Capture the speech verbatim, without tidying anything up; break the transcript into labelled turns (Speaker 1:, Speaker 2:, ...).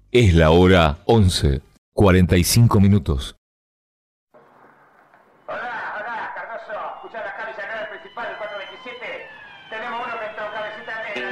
Speaker 1: Es la hora once, cuarenta y cinco minutos.
Speaker 2: Hola, hola, Cardoso. Escuchá, acá Villanueva, el principal, el cuatro veintisiete. Tenemos uno que entró cabecita negra.